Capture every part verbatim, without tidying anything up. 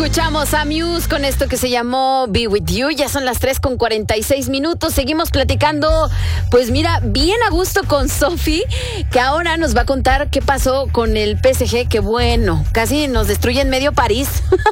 Escuchamos a Muse con esto que se llamó Be With You. Ya son las tres con cuarenta y seis minutos. Seguimos platicando, pues mira, bien a gusto con Sofi, que ahora nos va a contar qué pasó con el P S G, que bueno, casi nos destruye en medio París.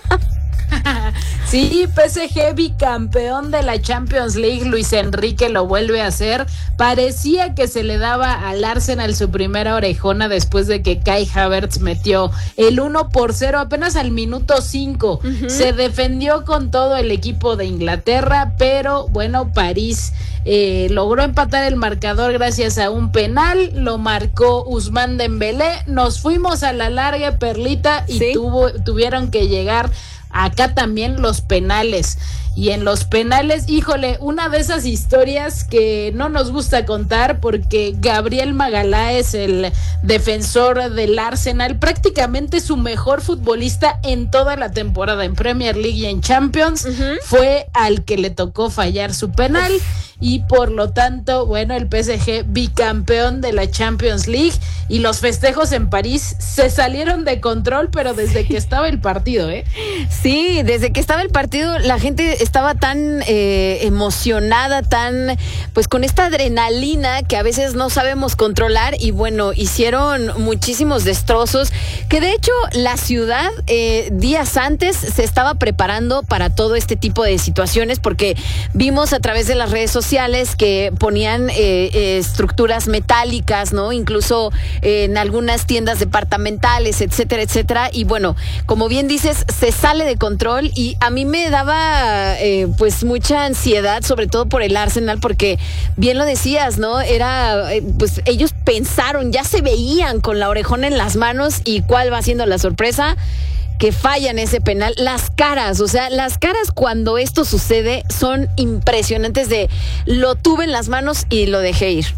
Sí, P S G bicampeón de la Champions League, Luis Enrique lo vuelve a hacer. Parecía que se le daba al Arsenal su primera orejona después de que Kai Havertz metió el uno por cero apenas al minuto cinco. Uh-huh. Se defendió con todo el equipo de Inglaterra, pero bueno, París eh, logró empatar el marcador gracias a un penal, lo marcó Ousmane Dembélé. Nos fuimos a la larga, Perlita, y ¿sí? tuvo, tuvieron que llegar acá también los penales. Y en los penales, híjole, una de esas historias que no nos gusta contar, porque Gabriel Magalhães, el defensor del Arsenal, prácticamente su mejor futbolista en toda la temporada en Premier League y en Champions, uh-huh. fue al que le tocó fallar su penal. Y por lo tanto, bueno, el P S G bicampeón de la Champions League, y los festejos en París se salieron de control, pero desde que estaba el partido, ¿eh? Sí, desde que estaba el partido la gente estaba tan eh, emocionada, tan, pues con esta adrenalina que a veces no sabemos controlar, y bueno, hicieron muchísimos destrozos, que de hecho la ciudad eh, días antes se estaba preparando para todo este tipo de situaciones, porque vimos a través de las redes sociales que ponían eh, eh, estructuras metálicas, ¿no? Incluso eh, en algunas tiendas departamentales, etcétera, etcétera. Y bueno, como bien dices, se sale de control, y a mí me daba eh, pues mucha ansiedad, sobre todo por el Arsenal, porque bien lo decías, ¿no? Era, eh, pues ellos pensaron, ya se veían con la orejona en las manos, y ¿cuál va siendo la sorpresa? Que fallan ese penal. Las caras, o sea, las caras cuando esto sucede son impresionantes, de lo tuve en las manos y lo dejé ir.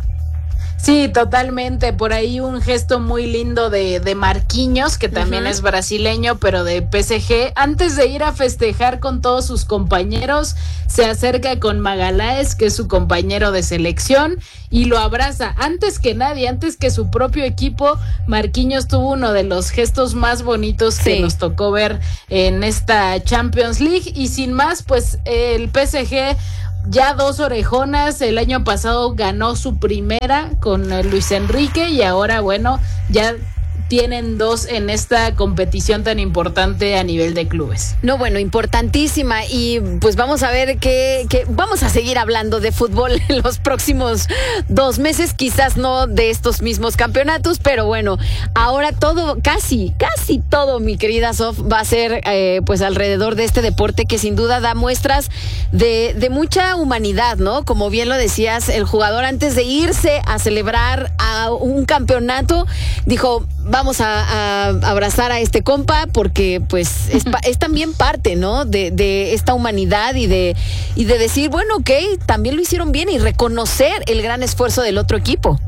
Sí, totalmente. Por ahí un gesto muy lindo de, de Marquinhos, que también uh-huh. es brasileño, pero de P S G. Antes de ir a festejar con todos sus compañeros, se acerca con Magalhães, que es su compañero de selección, y lo abraza. Antes que nadie, antes que su propio equipo, Marquinhos tuvo uno de los gestos más bonitos sí. que nos tocó ver en esta Champions League. Y sin más, pues el P S G ya dos orejonas. El año pasado ganó su primera con Luis Enrique, y ahora, bueno, ya tienen dos en esta competición tan importante a nivel de clubes. No, bueno, importantísima, y pues vamos a ver que, que vamos a seguir hablando de fútbol en los próximos dos meses, quizás no de estos mismos campeonatos, pero bueno, ahora todo, casi, casi todo, mi querida Sof, va a ser eh, pues alrededor de este deporte que sin duda da muestras de, de mucha humanidad, ¿no? Como bien lo decías, el jugador antes de irse a celebrar a un campeonato dijo: vamos a, a abrazar a este compa, porque pues es, es también parte, ¿no? De, de esta humanidad, y de, y de decir, bueno, ok, también lo hicieron bien, y reconocer el gran esfuerzo del otro equipo.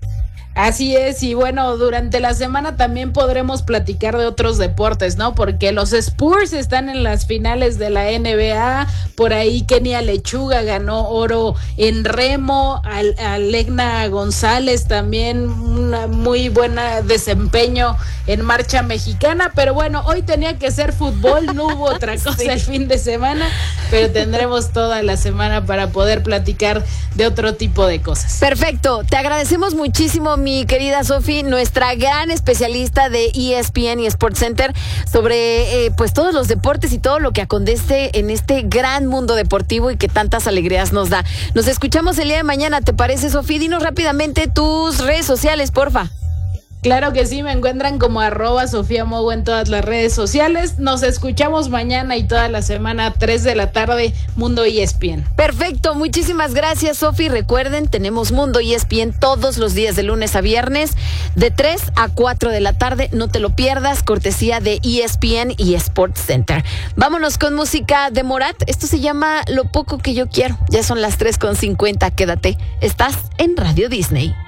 Así es, y bueno, durante la semana también podremos platicar de otros deportes, ¿no? Porque los Spurs están en las finales de la N B A, por ahí Kenia Lechuga ganó oro en remo, Al, Alegna González también un muy buen desempeño en marcha mexicana, pero bueno, hoy tenía que ser fútbol, no hubo otra cosa sí. el fin de semana, pero tendremos toda la semana para poder platicar de otro tipo de cosas. Perfecto, te agradecemos muchísimo, mi querida Sofi, nuestra gran especialista de E S P N y SportsCenter, sobre eh, pues todos los deportes y todo lo que acontece en este gran mundo deportivo y que tantas alegrías nos da. Nos escuchamos el día de mañana, ¿te parece, Sofi? Dinos rápidamente tus redes sociales, porfa. Claro que sí, me encuentran como arroba Sofía Mogo en todas las redes sociales. Nos escuchamos mañana y toda la semana, tres de la tarde, Mundo E S P N. Perfecto, muchísimas gracias, Sofi. Recuerden, tenemos Mundo E S P N todos los días de lunes a viernes, de tres a cuatro de la tarde. No te lo pierdas, cortesía de E S P N y SportsCenter. Vámonos con música de Morat. Esto se llama Lo Poco Que Yo Quiero. Ya son las tres con cincuenta, quédate. Estás en Radio Disney.